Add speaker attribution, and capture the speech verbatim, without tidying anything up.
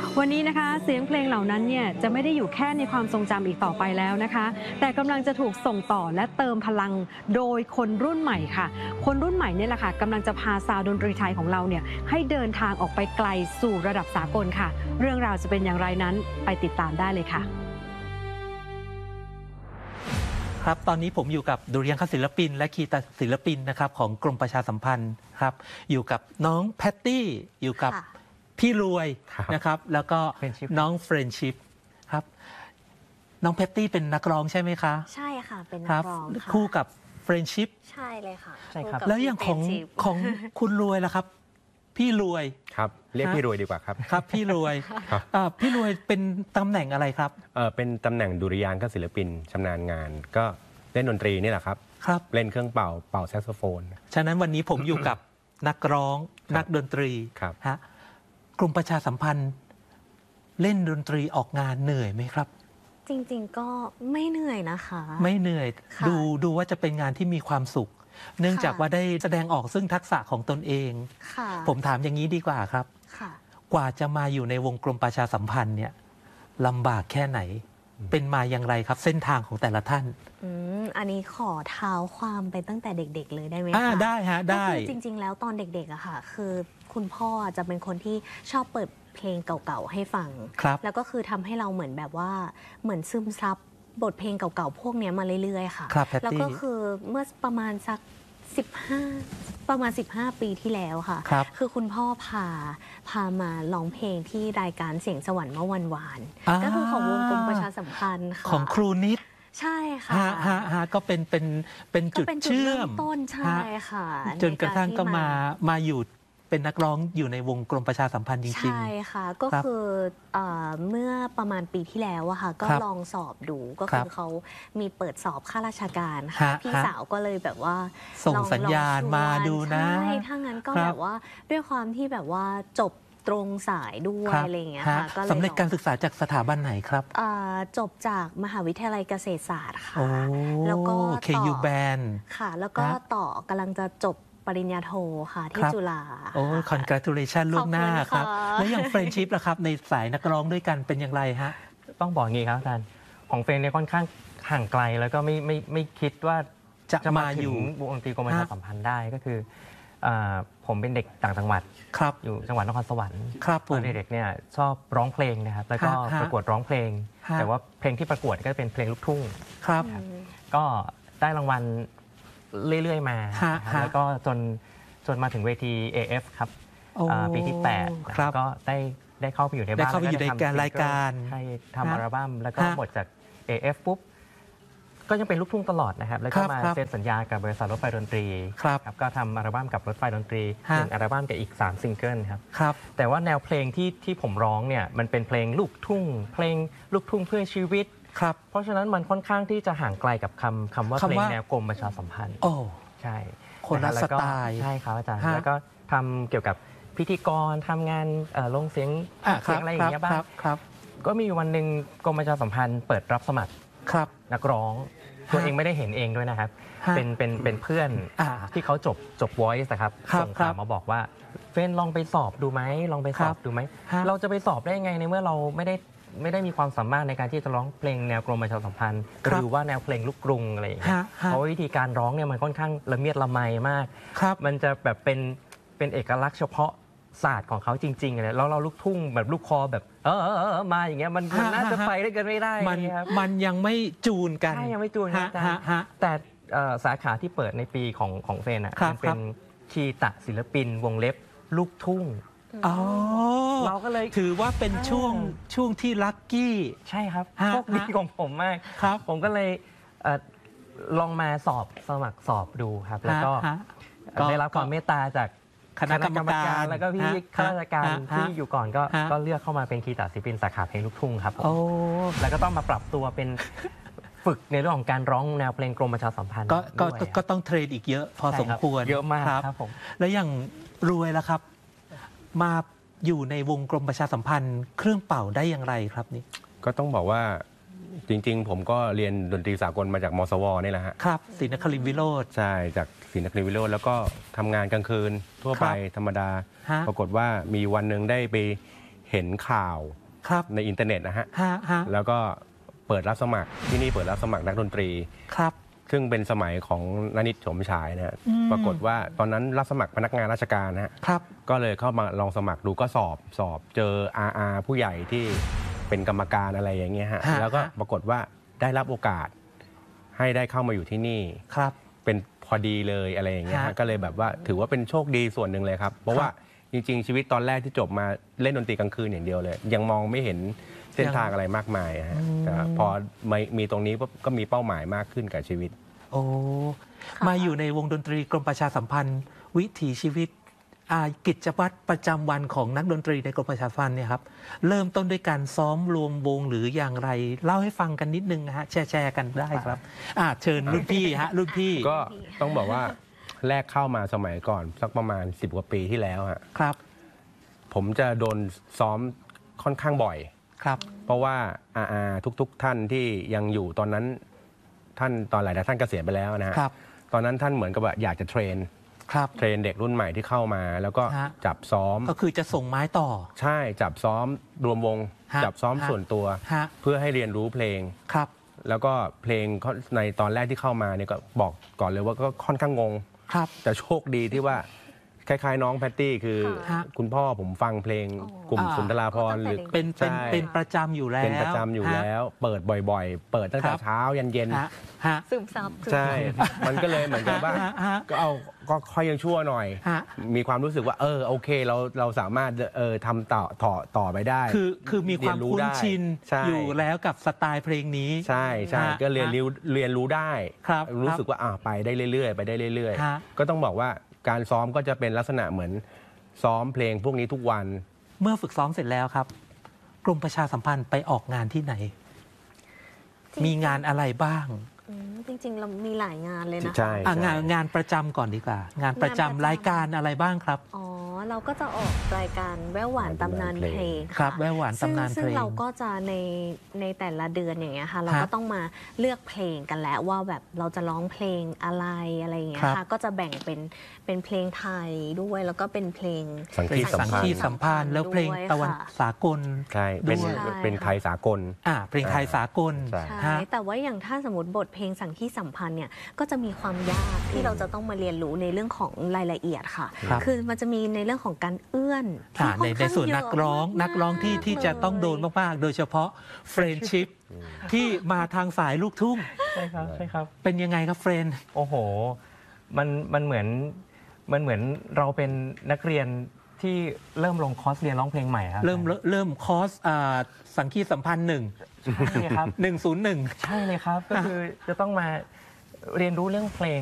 Speaker 1: วันนี้นะคะเสียงเพลงเหล่านั้นเนี่ยจะไม่ได้อยู่แค่ในความทรงจำอีกต่อไปแล้วนะคะแต่กำลังจะถูกส่งต่อและเติมพลังโดยคนรุ่นใหม่ค่ะคนรุ่นใหม่เนี่ยแหละค่ะกำลังจะพาซาวด์ดนตรีไทยของเราเนี่ยให้เดินทางออกไปไกลสู่ระดับสากลค่ะเรื่องราวจะเป็นอย่างไรนั้นไปติดตามได้เลยค่ะ
Speaker 2: ครับตอนนี้ผมอยู่กับดุริยางคศิลปินและคีตศิลปินนะครับของกรมประชาสัมพันธ์ครับอยู่กับน้องแพตตี้อยู่กับพี่รวยนะครับแล้วก็น้องเฟรนชิพครับน้องแพตตี้เป็นนักร้องใช่ไหมคะ
Speaker 3: ใช่ค่ะเป็นนักร้องค่ะ
Speaker 2: คู่กับเฟรนชิพ
Speaker 3: ใช่เลยค่ะ
Speaker 2: ใช่ครับแล้วอย่างของของคุณรวยล่ะครับพี่รวย
Speaker 4: ครับเรียกพี่รวยดีกว่าครับ
Speaker 2: ครับพี่รวยพี่รวยเป็นตำแหน่งอะไรครับ
Speaker 4: เออเป็นตำแหน่งดุริยางคศิลปินชำนาญงานก็เล่นดนตรีนี่แหละครับ
Speaker 2: ครับ
Speaker 4: เล่นเครื่องเป่าเป่าแซกโซโฟน
Speaker 2: ฉะนั้นวันนี้ผมอยู่กับนักร้องนักดนตรี
Speaker 4: ครับ
Speaker 2: ฮะกรมประชาสัมพันธ์เล่นดนตรีออกงานเหนื่อยไหมครับ
Speaker 3: จริงๆก็ไม่เหนื่อยนะคะ
Speaker 2: ไม่เหนื่อยดูดูว่าจะเป็นงานที่มีความสุขเนื่องจากว่าได้แสดงออกซึ่งทักษะของตนเองผมถามอย่างนี้ดีกว่าครับกว่าจะมาอยู่ในวงกรมประชาสัมพันธ์เนี่ยลำบากแค่ไหนเป็นมาอย่างไรครับเส้นทางของแต่ละท่าน
Speaker 3: อืมอันนี้ขอเท้าความไปตั้งแต่เด็กๆเลยได้ไหมคะ
Speaker 2: ได้ฮะได้
Speaker 3: ก็คือจริงๆแล้วตอนเด็กๆอะค่ะคือคุณพ่อจะเป็นคนที่ชอบเปิดเพลงเก่าๆให้ฟังแล้วก็คือทำให้เราเหมือนแบบว่าเหมือนซึมซับบทเพลงเก่าๆพวกนี้มาเรื่อยๆค่ะแล้วก็คือเมื่อประมาณสักสิบห้าประมาณสิบห้าปีที่แล้วค่ะ
Speaker 2: ค,
Speaker 3: คือคุณพ่อพาพามาร้องเพลงที่รายการเสียงสวรรค์เมื่อวันวานก็คือของวงกรมประชาสัมพันธ์ค่ะ
Speaker 2: ของครูนิด
Speaker 3: ใช่ค่ะ
Speaker 2: ฮะฮะก็เป็นเป็นเป็นจุดเชื่อม
Speaker 3: ต้นใช่ค่ะ
Speaker 2: จนกระทั่งก็มามาอยู่เป็นนักร้องอยู่ในวงกรมประชาสัมพันธ์จริงๆ
Speaker 3: ใช่ค่ะก็คือเมื่อประมาณปีที่แล้วอะค่ะก็ลองสอบดูก็คือเขามีเปิดสอบข้าราชการค่ะพี่สาวก็เลยแบบว่า
Speaker 2: ส่งสัญญาณมาดูนะ
Speaker 3: ใช่ถ้างั้นก็แบบว่าด้วยความที่แบบว่าจบตรงสายด้วยอะไรอย่างเงี้ยค่ะ
Speaker 2: ก็สำเร็จการศึกษาจากสถาบันไหนครับ
Speaker 3: จบจากมหาวิทยาลัยเกษตรศาสตร์ค่ะ
Speaker 2: แล้วก็ เค ยู Band
Speaker 3: ค่ะแล้วก็ต่อกำลังจะจบปริญญาโทค่ะที่จุฬา
Speaker 2: โอ้ congratulation ล่วงหน้าครับแล้วอย่างเฟรนชิพล่ะครับในสายนักร้องด้วยกันเป็นอย่างไรฮะ
Speaker 5: ต้องบอกงี้ครับอาจารย์ของเฟรนเนี่ยค่อนข้างห่างไกลแล้วก็ไม่ไม่ไม่คิดว่า
Speaker 2: จะมาอยู่
Speaker 5: วงดนตรีกรมประชาสัมพันธ์ได้ก็คือผมเป็นเด็กต่างจังหวัดอยู่จังหวัดนครสวรรค์ตอนเด็กเนี่ยชอบร้องเพลงนะครับแล้วก็ประกวดร้องเพลงแต่ว่าเพลงที่ประกวดก็เป็นเพลงลูกทุ่ง
Speaker 2: ครับ
Speaker 5: ก็ได้รางวัลเรื่อยๆมาแล้วก็จนจนมาถึงเวที เอ เอฟ ครับปีที่แปดก็ได้ได้เข้าไปอยู่ในบ้าน
Speaker 2: ได้เข้าไปอยู่ในการรายการ
Speaker 5: ให้ทำอัลบั้มแล้วก็หมดจาก เอ เอฟ ปุ๊บก็ยังเป็นลูกทุ่งตลอดนะครับแล้วก็มาเซ็นสัญญากับบริษัทรถไฟดนตรีครับก็ทำอัลบั้มกับรถไฟดนตรีหนึ่งอัลบั้มกับอีกสามซิงเกิลครับแต่ว่าแนวเพลงที่ที่ผมร้องเนี่ยมันเป็นเพลงลูกทุ่งเพลงลูกทุ่งเพื่อชีวิตเพราะฉะนั้นมันค่อนข้างที่จะห่างไกลกับคำคำว่าเพลงแนวกรมประชาสัมพันธ์
Speaker 2: โอ้
Speaker 5: ใช่
Speaker 2: คนละสไตล์
Speaker 5: ใช่ครับอาจารย์แล้วก็ทำเกี่ยวกับพิธีกรทำงานลงเสียงเสียงอะไรอย่างเงี้ยบ้างก็มีวันหนึ่งกรมประชาสัมพันธ์เปิดรับสมัครนักร้องตัวเองไม่ได้เห็นเองด้วยนะครับเป็นเป็นเป็นเพื่อนที่เขาจบจบ Voice นะครับส่งข่าวมาบอกว่าเฟนลองไปสอบดูไหมลองไปสอบดูไหมเราจะไปสอบได้ยังไงในเมื่อเราไม่ได้ไม่ได้มีความสามารถในการที่จะร้องเพลงแนวกรมประชาสัมพันธ์หรือว่าแนวเพลงลูกกรุงอะไรอย่างเงี้ยเพราะวิธีการร้องเนี่ยมันค่อนข้างละเมียดละไมมากมันจะแบบเป็นเป็นเอกลักษณ์เฉพาะศาสตร์ของเขาจริงๆเลยแล้วเราลูกทุ่งแบบลูกคอแบบเออเออมาอย่างเงี้ยมันมันน่าจะไปได้กันไม่ได้
Speaker 2: มันมันยังไม่จูนกัน
Speaker 5: ใช่ยังไม่จูนครับแต่สาขาที่เปิดในปีของของเฟนอ่ะมันเป็นคีตะศิลปินวงเล็บลูกทุ่ง
Speaker 2: เราก็เลยถือว่าเป็นช่วงช่วงที่ลัคกี้
Speaker 5: ใช่ครับโชคดีของผมมาก
Speaker 2: ครับ
Speaker 5: ผมก็เลยลองมาสอบสมัครสอบดูครับแล้วก็ได้รับความเมตตาจาก
Speaker 2: คณะกรรมการ
Speaker 5: แล้วก็พี่ข้าราชการที่อยู่ก่อนก็ก็เลือกเข้ามาเป็นคีตศิลปินสาขาเพลงลูกทุ่งครับแล้วก็ต้องมาปรับตัวเป็นฝึกในเรื่องของการร้องแนวเพลงกรมประชาสัมพันธ์
Speaker 2: ก็ก็ต้องเทรนอีกเยอะพอสมควร
Speaker 5: เยอะมากครับผม
Speaker 2: แล้วอย่างรวยล่ะครับมาอยู่ในวงกรมประชาสัมพันธ์เครื่องเป่าได้อย่างไรครับนี่
Speaker 4: ก็ต้องบอกว่าจริงๆผมก็เรียนดนตรีสากลมาจากมสวนี่แหละฮะ
Speaker 2: ครับศรีนครินทร์วิโรจน์
Speaker 4: ใช่จากศรีนครินทร์วิโรจน์แล้วก็ทำงานกลางคืนทั่วไปธรรมดาปรากฏว่ามีวันหนึ่งได้ไปเห็นข่าว
Speaker 2: ครับ
Speaker 4: ในอินเทอร์เน็ตนะฮะ
Speaker 2: ฮะฮะ
Speaker 4: แล้วก็เปิดรับสมัครที่นี่เปิดรับสมัครนักดนตรี
Speaker 2: ครับ
Speaker 4: ซึ่งเป็นสมัยของนานิตโฉมฉายนะฮะ
Speaker 2: อืม
Speaker 4: ปรากฏว่าตอนนั้นรับสมัครพนักงานราชการนะฮะ
Speaker 2: ครับ
Speaker 4: ก็เลยเข้ามาลองสมัครดูก็สอบสอบเจออาอาผู้ใหญ่ที่เป็นกรรมการอะไรอย่างเงี้ยฮะ
Speaker 2: ฮะ
Speaker 4: แล้วก็
Speaker 2: ฮะ
Speaker 4: ปรากฏว่าได้รับโอกาสให้ได้เข้ามาอยู่ที่นี่
Speaker 2: ครับ
Speaker 4: เป็นพอดีเลยอะไรอย่างเงี้ย
Speaker 2: ฮะ
Speaker 4: ฮะก็เลยแบบว่าถือว่าเป็นโชคดีส่วนหนึ่งเลยครับ เพราะว่าจริงๆ ชีวิตตอนแรกที่จบมาเล่นดนตรีกลางคืนอย่างเดียวเลย ยังมองไม่เห็นเส้นทางอะไรมากมายฮะแต่พอมามีตรงนี้ปุ๊บก็มีเป้าหมายมากขึ้นกับชีวิต
Speaker 2: โอ้มาอยู่ในวงดนตรีกรมประชาสัมพันธ์ วิถีชีวิตอ่ากิจวัตรประจำวันของนักดนตรีในกรมประชาสัมพันธ์เนี่ยครับเริ่มต้นด้วยการซ้อมรวมวงหรืออย่างไร เล่าให้ฟังกันนิดนึงนะฮะแชร์แชร์กันได้ครับอ่าเชิญรุ่นพี่ฮะรุ่นพี่
Speaker 4: ก็ต้องบอกว่าแรกเข้ามาสมัยก่อนสักประมาณสิบกว่าปีที่แล้วฮะ
Speaker 2: ครับ
Speaker 4: ผมจะโดนซ้อมค่อนข้างบ่อย
Speaker 2: ครับ
Speaker 4: เพราะว่าอาอาทุกๆ ท่านที่ยังอยู่ตอนนั้นท่านตอนหลายท่านเกษียณไปแล้วนะฮะ
Speaker 2: ครับ
Speaker 4: ตอนนั้นท่านเหมือนกับว่าอยากจะเทรน
Speaker 2: ครับ
Speaker 4: เทรนเด็กรุ่นใหม่ที่เข้ามา แล้วก็
Speaker 2: ฮะ
Speaker 4: จับซ้อม
Speaker 2: ก็คือจะส่งไม้ต่อ
Speaker 4: ใช่จับซ้อมรวมวง
Speaker 2: ฮะ
Speaker 4: จับซ้อม
Speaker 2: ฮะ
Speaker 4: ส่วนตัว
Speaker 2: ฮะ
Speaker 4: เพื่อให้เรียนรู้เพลง
Speaker 2: ครับ
Speaker 4: แล้วก็เพลงเขาในตอนแรกที่เข้ามาเนี่ยก็บอกก่อนเลยว่าก็ค่อนข้างงง
Speaker 2: ครับ
Speaker 4: แต่โชคดีที่ว่าคล้ายๆน้องแพตตี้คือ
Speaker 2: ฮะ
Speaker 4: คุณพ่อผมฟังเพลงกลุ่ม
Speaker 2: อ่า
Speaker 4: สุนทราภรณ์หรือ
Speaker 2: เป็นเป็น
Speaker 4: ใช่
Speaker 2: เป็นประจำอยู่แล้ว
Speaker 4: เป็นประจำอยู่
Speaker 2: ฮะ
Speaker 4: แล้ว เปิดบ่อยๆ เปิดตั้งแต่
Speaker 2: ครับ
Speaker 4: เช้ายันเย็น
Speaker 2: ฮะฮะ
Speaker 3: ซึมซับซึมซับ
Speaker 4: ใช่ มันก็เลยเหมือนกับว่า
Speaker 2: ฮะฮะ
Speaker 4: ก็เอาก็ค่อยยังชั่วหน่อย
Speaker 2: ฮะ
Speaker 4: มีความรู้สึกว่า เออโอเคเราเราสามารถเออทำต่อต่อต่อไปได้
Speaker 2: คือคือมีความ
Speaker 4: เรียนรู้
Speaker 2: คุ้น
Speaker 4: ได้
Speaker 2: ชิน
Speaker 4: ใช่
Speaker 2: อยู่แล้วกับสไตล์เพลงนี้
Speaker 4: ใช่ใช่
Speaker 2: ฮะ
Speaker 4: ก็เรียนรู้เรียนรู้ได้
Speaker 2: ครับ
Speaker 4: รู้สึกว่าอ่าไปได้เรื่อยๆ ไปได้เรื่อย
Speaker 2: ฮะ
Speaker 4: ๆ ก็ต้องบอกว่าการซ้อมก็จะเป็นลักษณะเหมือนซ้อมเพลงพวกนี้ทุกวัน
Speaker 2: เมื่อฝึกซ้อมเสร็จแล้วครับ กรมประชาสัมพันธ์ไปออกงานที่ไหน มีงานอะไรบ้าง
Speaker 3: อืมจริง ๆ เรามีหลายงานเลยนะคะ
Speaker 4: ใช่
Speaker 2: อ่ะงานงานประจำก่อนดีกว่า งานประจำ
Speaker 3: งานประจำ
Speaker 2: รายการอะไรบ้างครับ
Speaker 3: อ๋อ เราก็จะออกรายการแววหวานตำนานเพลง
Speaker 2: ครับ
Speaker 3: ะ
Speaker 2: แววหวานตำนาน
Speaker 3: ซึ่ง
Speaker 2: เพลง
Speaker 3: ซึ่งเราก็จะในในแต่ละเดือนอย่างเงี้ยค่ะ เราก็
Speaker 2: ฮะ
Speaker 3: ต้องมาเลือกเพลงกันแล้วว่าแบบเราจะร้องเพลงอะไรอะไรอย่างเงี้ย
Speaker 2: ครั
Speaker 3: ค่ะ
Speaker 2: บ
Speaker 3: ก็จะแบ่งเป็นเป็นเพลงไทยด้วยแล้วก็เป็นเพลง
Speaker 4: สังคีสัม
Speaker 2: สัง
Speaker 4: พัน
Speaker 2: คี
Speaker 4: ธ์
Speaker 2: สัมพันธ์แล้วเพลง
Speaker 3: ด้วย
Speaker 2: ตะวัน
Speaker 3: ค่ะ
Speaker 2: สากล
Speaker 4: ใช่เป็น
Speaker 2: ด้วย
Speaker 4: เป็นไทยสากล
Speaker 2: อ่าเพลงไทยสากล
Speaker 4: ใช่
Speaker 3: ใช่
Speaker 2: ฮะ
Speaker 3: แต่ว่าอย่างถ้าสมมติบทเพลงสังคีสัมพันธ์เนี่ยก็จะมีความยากที่เราจะต้องมาเรียนรู้ในเรื่องของรายละเอียดค่ะ
Speaker 2: ครับ
Speaker 3: คือมันจะมีในเรื่องของการเอื้อน
Speaker 2: อ่า
Speaker 3: ที่
Speaker 2: ใน
Speaker 3: ค่อ
Speaker 2: ใน
Speaker 3: ข้าง
Speaker 2: ส่วน
Speaker 3: เยะ
Speaker 2: นักร้อง
Speaker 3: มากๆ
Speaker 2: นักร้องที่ที่จะต้องโดน
Speaker 3: เลย
Speaker 2: มากๆ โดยเฉพาะเฟรนชิพที่มาทางสายลูกทุ่ง
Speaker 5: ใช่ครับใช่ครับ
Speaker 2: เป็นยังไงครับเฟรน
Speaker 5: โอ้โห มัน มันเหมือน มันเหมือนเราเป็นนักเรียนที่เริ่มลงคอร์สเรียนร้องเพลงใหม่ครับ
Speaker 2: เริ่มเริ่มเริ่มคอร์สอ่าสังคีสัมพันธ์หนึ่ง
Speaker 5: ใช่ครับ
Speaker 2: หนึ่งศูนย์หนึ่ง
Speaker 5: ใช่เลยครับ ก็คือจะต้องมาเรียนรู้เรื่องเพลง